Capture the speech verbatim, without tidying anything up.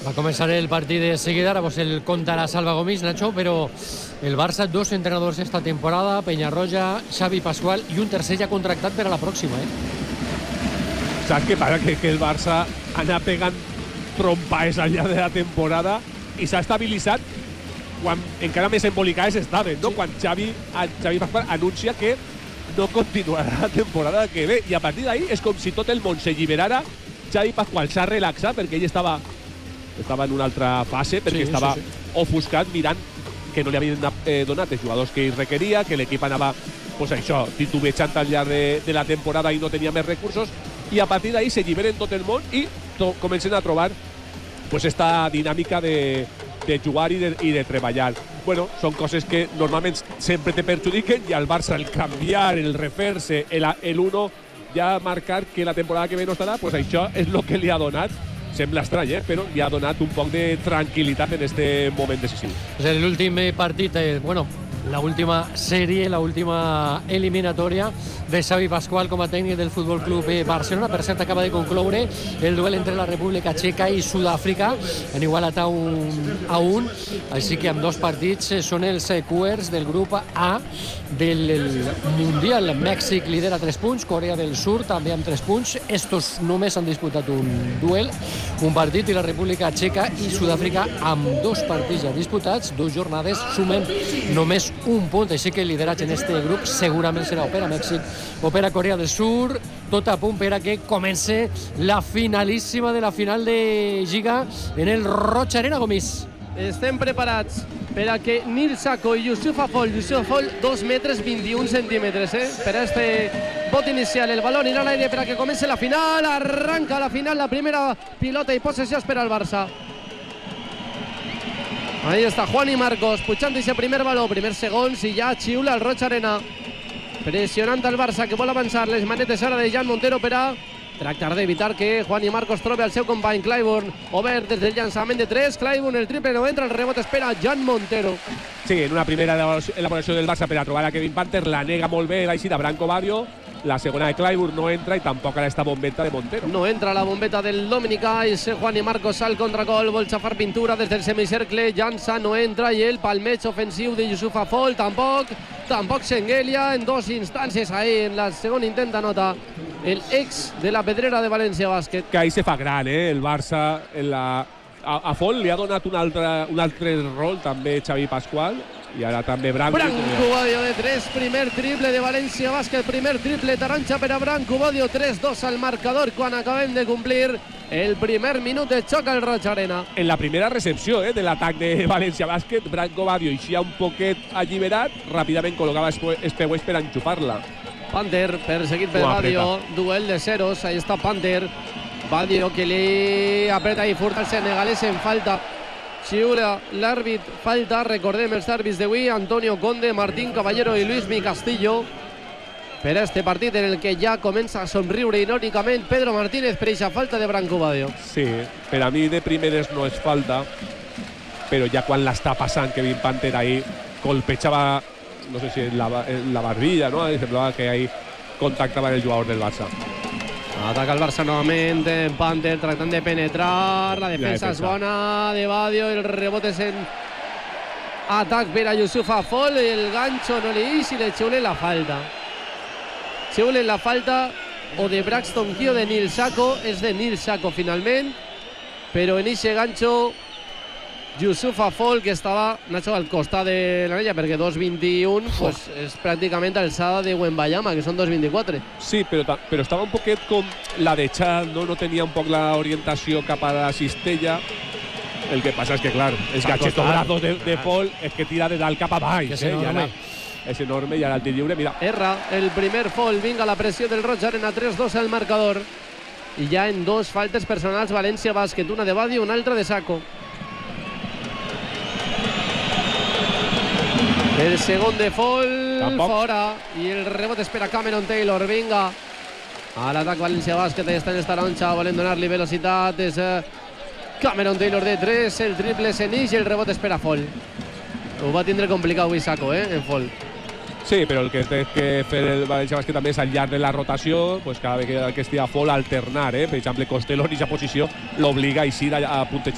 Va a comenzar el partido de seguida, ahora pues el contará Salva Gomis, Nacho, pero el Barça, dos entrenadores esta temporada, Peñarroya, Xavi Pascual y un tercer ya contractat per a la pròxima, eh? Saps què passa? Que, que el Barça anà pegant trompades al llarg de la temporada i s'ha estabilitzat quan encara més embolicades estaven, no? Sí. Quan Xavi, Xavi Pascual anuncia que no continuarà la temporada que ve, i a partir d'ahí és com si tot el món s'alliberara. Xavi Pascual s'ha relaxat perquè ell estava estava en una altra fase, perquè sí, estava sí, sí. ofuscat mirant que no li havien eh, donat els jugadors que ell requeria, que l'equip anava, pues això, titubejant al llarg de, de la temporada i no tenia més recursos, i a partir d'ahí s'alliberen tot el món i to, comencen a trobar pues esta dinàmica de, de jugar i de, i de treballar. Bueno, són coses que normalment sempre te perjudiquen, i al Barça el canviar, el refer-se, el, el uno ja marcar que la temporada que ve no estarà, pues això és el que li ha donat. Sembla estrany, eh? Però li ha donat un poc de tranquil·litat en este moment decisiu. És l'últim partit, eh, bueno, la última sèrie, la última eliminatòria de Xavi Pascual com a tècnic del Futbol Club Barcelona. Per cert, acaba de concloure el duel entre la República Txeca i Sud-àfrica, han igualat a un a un, així que amb dos partits són els quarts del grup A del Mundial. Mèxic lidera tres punts, Corea del Sur també amb tres punts. Estos només han disputat un duel, un partit, i la República Txeca i Sud-àfrica amb dos partits ja disputats, dues jornades, sumen només un punt, així que el lideratge en este grup segurament serà o per a Mèxic o per a Corea del Sur. Tot a punt per a que comence la finalíssima de la final de Lliga en el Roig Arena, Gomis. Estem preparats per a que Nil Sako i Youssouf Afol, Youssouf Afol dos metres vint-i-un centímetres, eh? Per a este bot inicial, el balón irà a l'aire per a que comence la final. Arranca la final, la primera pilota i possessió per al Barça. Ahí está Juan y Marcos puchant ese primer baló, primer segons, i ja xiula el Roig Arena, pressionant el Barça, que vol avançar. Les manetes ara de Jan Montero per a tractar d'evitar que Juan y Marcos trobe el seu company Clyburn. Obert des del llançament de tres, Clyburn, el triple no entra, el rebot espera Jan Montero. Sí, en una primera elaboració del Barça per a trobar a Kevin Panther, la nega molt bé l'aixida Branco Badio. La segona de Clyburn no entra, i tampoc ara esta bombeta de Montero. No entra la bombeta del dominicà, i Juan y Marcos al contragol, vol xafar pintura des del semicercle, llança, no entra, i el palmeig ofensiu de Youssouf Afol tampoc, tampoc Shengelia en dos instàncies. Ahí en la segon intent anota el ex de la Pedrera de València Bàsquet. Que ahí se fa gran, eh? El Barça en la... a, a Fol li ha donat un altre, un altre rol també Xavi Pascual, i ara també Branco. Branco Badio de tres, primer triple de València Bàsquet, primer triple taronja per a Branco Badio, tres dos al marcador quan acabem de complir el primer minut de xoc al Roig Arena. En la primera recepció eh, de l'atac de València Bàsquet, Branco Badio eixia un poquet alliberat, ràpidament col·locava espeues per enxupar-la. Panther perseguit per Badio, duel de ceros, ahí està Panther. Badio que li apreta i furta el senegalès en falta. Xiula l'àrbit, falta, recordem els àrbits d'avui, Antonio Conde, Martín Caballero i Luismi Castillo, per a este partit en el que ja comença a somriure irònicament Pedro Martínez per aquesta falta de Branco Badio. Sí, per a mi de primeres no és falta, però ja quan l'està passant Kevin Panther ahí colpejava, no sé si en la, en la barbilla, ¿no? Semblava que ahí contactava el jugador del Barça. Ataca el Barça novament, Panther tractant de penetrar, la defensa és bona de Badio, el rebot és en atac per a Youssouf Afol, el gancho no li ix i le xiulen la falta. Xiulen la falta o de Braxton Key o de Nil Sako, és de Nil Sako finalment, però en eixe gancho Youssouf Afol, que estava, Nacho, al costat de l'anella, perquè dos vint-i-un pues, és pràcticament alçada de Wembayama, que són dos vint-i-quatre. Sí, però, però estava un poquet com la de Chad, no? No tenia un poc l'orientació cap a la cistella. El que passa és que, clar, els gachetobrados de, de Fol és que tira de dalt cap a baix. És enorme. És enorme, i ara el tir lliure, mira. Erra el primer Fol, vinga la pressió del Roig Arena, tres dos al marcador. I ja en dos faltes personals València Bàsquet, una de Badio, una altra de Sako. El segon de Fol, tampoc. Fora, i el rebot espera Cameron Taylor, vinga. A l'atac València Bàsquet, està en esta taronja, volen donar-li velocitat, és Cameron Taylor de tres, el triple s'enix i el rebot espera Fol. Ho va tindre complicat avui Sako, eh, en Fol. Sí, però el que té que fer el València Bàsquet també és al llarg de la rotació, pues cada vegada que estigui a Fol alternar, eh? Per exemple, Costello en aquesta posició l'obliga a eixir a puntejar